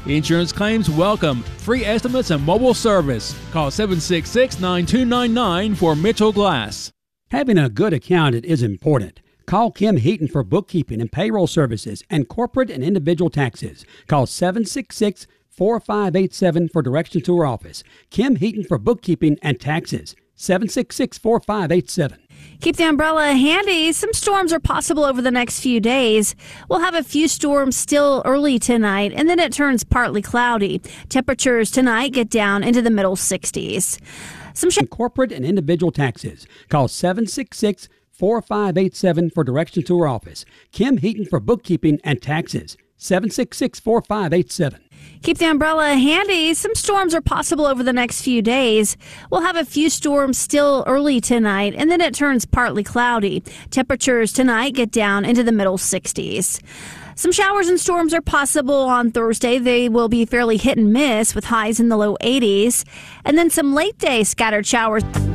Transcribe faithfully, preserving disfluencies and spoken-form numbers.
Insurance claims welcome. Free estimates and mobile service. Call seven six six, nine two nine nine for Mitchell Glass. Having a good accountant is important. Call Kim Heaton for bookkeeping and payroll services and corporate and individual taxes. Call seven six six, four five eight seven for directions to her office. Kim Heaton for bookkeeping and taxes. seven six six, four five eight seven. Keep the umbrella handy. Some storms are possible over the next few days. We'll have a few storms still early tonight, and then it turns partly cloudy. Temperatures tonight get down into the middle sixties. Some sh- corporate and individual taxes. Call seven six six, four five eight seven for directions to her office. Kim Heaton for bookkeeping and taxes. seven six six, four five eight seven. Keep the umbrella handy. Some storms are possible over the next few days. We'll have a few storms still early tonight, and then it turns partly cloudy. Temperatures tonight get down into the middle sixties. Some showers and storms are possible on Thursday. They will be fairly hit and miss with highs in the low eighties. And then some late day scattered showers.